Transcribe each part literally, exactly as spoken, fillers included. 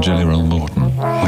Jelly Roll Morton. Oui.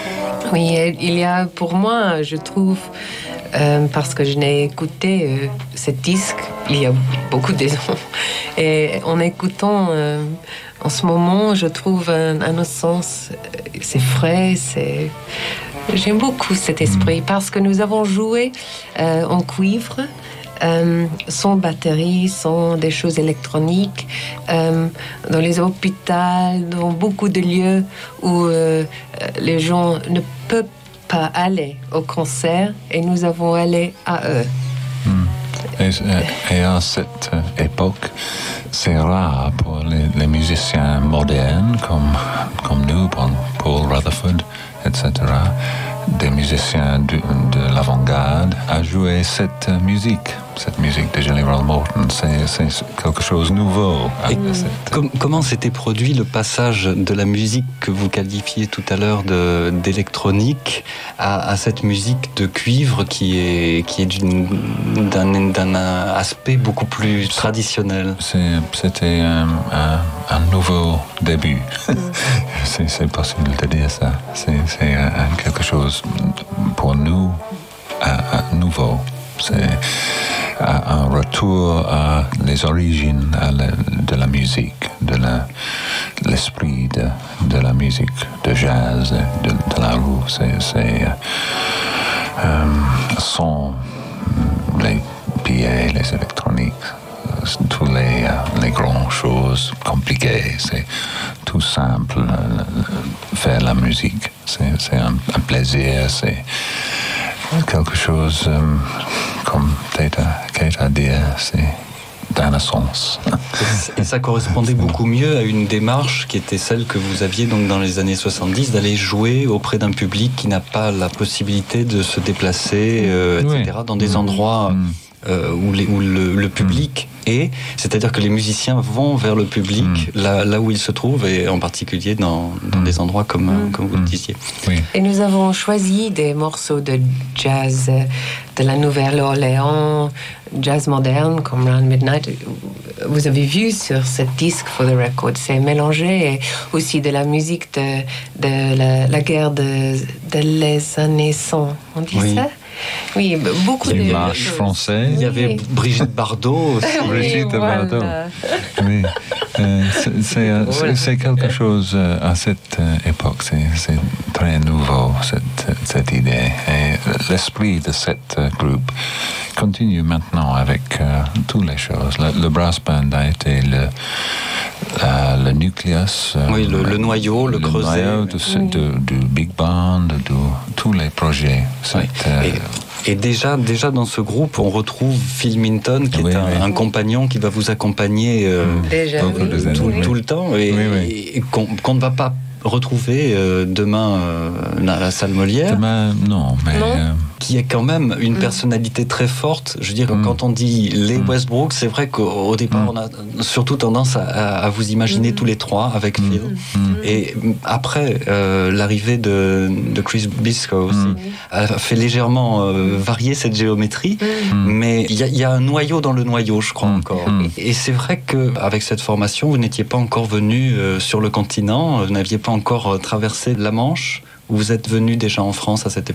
Oui, il y a pour moi, je trouve, euh, parce que je n'ai écouté euh, ce disque il y a beaucoup de ans, et en écoutant euh, en ce moment, je trouve un, un autre sens, c'est frais, c'est... J'aime beaucoup cet esprit, parce que nous avons joué euh, en cuivre, Euh, sans batterie, sans des choses électroniques, euh, dans les hôpitaux, dans beaucoup de lieux où euh, les gens ne peuvent pas aller au concert, et nous avons allé à eux. Mm. Et, et à cette époque, c'est rare pour les, les musiciens modernes comme, comme nous, Paul Rutherford, et cetera, des musiciens de, de l'avant-garde, à jouer cette musique. Cette musique de Jelly Roll Morton, c'est, c'est quelque chose de nouveau. Et cette... com- comment s'était produit le passage de la musique que vous qualifiez tout à l'heure de, d'électronique à, à cette musique de cuivre qui est, qui est d'une, d'un, d'un aspect beaucoup plus traditionnel? C'est, c'était un, un, un nouveau début. c'est, c'est possible de dire ça. C'est, c'est un, quelque chose pour nous un, un nouveau. C'est un retour à les origines à la, de la musique, de la, l'esprit de, de la musique, de jazz, de, de la roue. C'est, c'est euh, sans les billets, les électroniques, toutes les, les grandes choses compliquées. C'est tout simple. Faire la musique, c'est, c'est un, un plaisir. C'est quelque chose, euh, comme Kate a dit, c'est d'innocence. Et ça correspondait beaucoup mieux à une démarche qui était celle que vous aviez donc dans les années soixante-dix, d'aller jouer auprès d'un public qui n'a pas la possibilité de se déplacer, euh, et cetera, oui. Dans des endroits mmh. euh, où, les, où le, le public mmh. est, c'est-à-dire que les musiciens vont vers le public, mmh. là, là où il se trouve, et en particulier dans, dans mmh. des endroits comme, mmh. comme vous le disiez. Oui. Et nous avons choisi des morceaux de jazz de la Nouvelle-Orléans, jazz moderne comme Round Midnight. Vous avez vu sur ce disque For the Record, c'est mélangé, et aussi de la musique de, de la, la guerre de, de les années cent. On dit oui. ça? Oui, beaucoup de marches françaises. Il y avait Brigitte Bardot aussi. Oui, Brigitte voilà. Bardot. Oui, euh, c'est, c'est, c'est, c'est quelque chose à cette époque. C'est, c'est très nouveau cette, cette idée. Et l'esprit de cet groupe continue maintenant avec euh, toutes les choses. Le, le brass band a été le, euh, le nucléus. Euh, oui, le, le noyau, le, le creuset. Noyau de, oui. de, du big band, de tous les projets. Oui. Euh, Et déjà, déjà dans ce groupe, on retrouve Phil Minton, qui oui, est un, oui. un compagnon qui va vous accompagner euh, déjà, oui, oui, tout, oui. tout le temps, et, oui, oui. et qu'on, qu'on ne va pas retrouver euh, demain euh, à la salle Molière. Demain, non, mais... Non. Euh... Qui est quand même une personnalité très forte. Je veux dire, mm. quand on dit les mm. Westbrook, c'est vrai qu'au départ, mm. on a surtout tendance à, à vous imaginer mm. tous les trois avec mm. Phil. Mm. Et après, euh, l'arrivée de, de Chris Biscoe aussi mm. a fait légèrement euh, varier cette géométrie, mm. mais il y, y a un noyau dans le noyau, je crois, mm. encore. Mm. Et, et c'est vrai qu'avec cette formation, vous n'étiez pas encore venu euh, sur le continent, vous n'aviez pas encore euh, traversé la Manche. Vous êtes venu déjà en France à cette époque?